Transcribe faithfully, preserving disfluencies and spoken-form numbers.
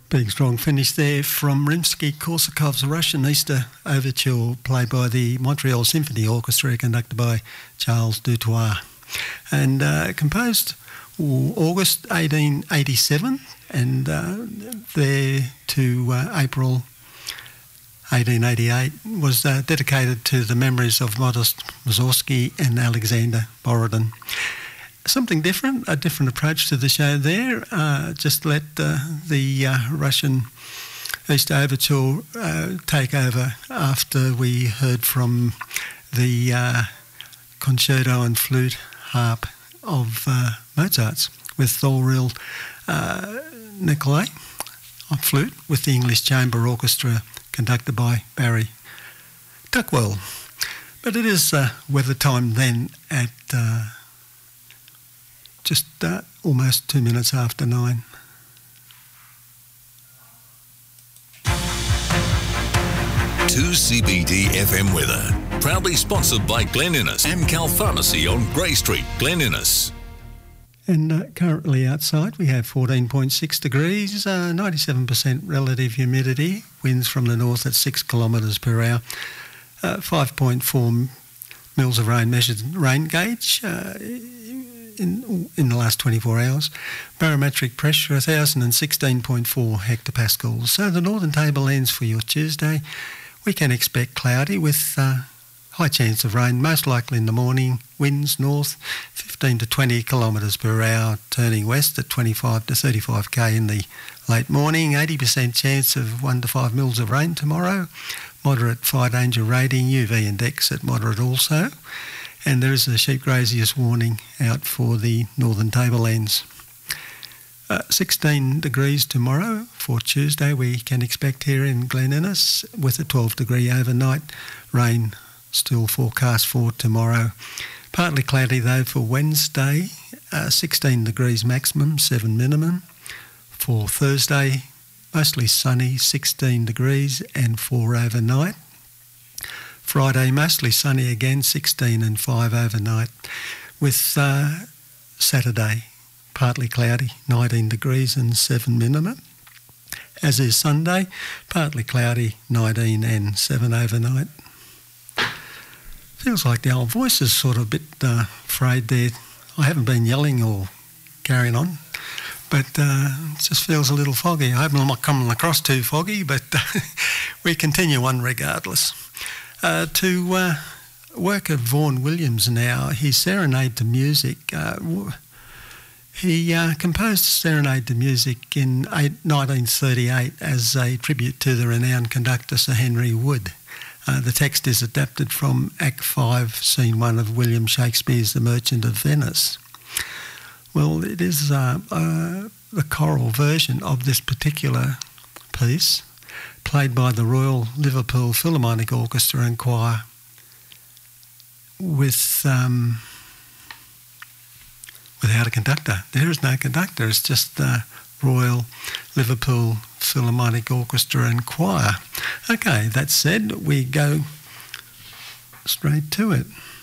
Big strong finish there from Rimsky-Korsakov's Russian Easter Overture, played by the Montreal Symphony Orchestra, conducted by Charles Dutoit, and uh, composed August eighteen eighty-seven, and uh, there to uh, April eighteen eighty-eight, was uh, dedicated to the memories of Modest Mussorgsky and Alexander Borodin. Something different, a different approach to the show there. Uh, just let uh, the uh, Russian Easter Overture uh, take over after we heard from the uh, concerto and flute harp of uh, Mozart's, with Thoril uh, Nicolai on flute, with the English Chamber Orchestra conducted by Barry Tuckwell. But it is uh, weather time then at uh, just uh, almost two minutes after nine. two C B D F M weather, proudly sponsored by Glen Innes, Amcal Pharmacy on Grey Street, Glen Innes. And uh, currently outside we have fourteen point six degrees, uh, ninety-seven percent relative humidity, winds from the north at six kilometres per hour, uh, five point four mils of rain measured rain gauge uh, in in the last twenty-four hours, barometric pressure one thousand sixteen point four hectopascals. So the northern tablelands for your Tuesday, we can expect cloudy with uh, high chance of rain, most likely in the morning, winds north fifteen to twenty kilometres per hour, turning west at twenty-five to thirty-five k in the late morning, eighty percent chance of one to five mils of rain tomorrow, moderate fire danger rating, U V index at moderate also, and there is a sheep graziers warning out for the northern tablelands. Uh, sixteen degrees tomorrow for Tuesday we can expect here in Glen Innes, with a twelve degree overnight, rain still forecast for tomorrow. Partly cloudy though for Wednesday, uh, sixteen degrees maximum, seven minimum. For Thursday, mostly sunny, sixteen degrees and four overnight. Friday, mostly sunny again, sixteen and five overnight. With uh, Saturday, partly cloudy, nineteen degrees and seven minimum. As is Sunday, partly cloudy, nineteen and seven overnight. Feels like the old voice is sort of a bit uh, frayed there. I haven't been yelling or carrying on, but uh, it just feels a little foggy. I hope I'm not coming across too foggy, but uh, we continue on regardless. Uh, to uh, work of Vaughan Williams now, his Serenade to Music. Uh, he uh, composed Serenade to Music in nineteen thirty-eight as a tribute to the renowned conductor Sir Henry Wood. Uh, the text is adapted from Act five, Scene one of William Shakespeare's The Merchant of Venice. Well, it is uh, uh, the choral version of this particular piece, played by the Royal Liverpool Philharmonic Orchestra and Choir, with um, without a conductor. There is no conductor, it's just the Royal Liverpool Philharmonic Orchestra and Choir. Okay, that said, we go straight to it.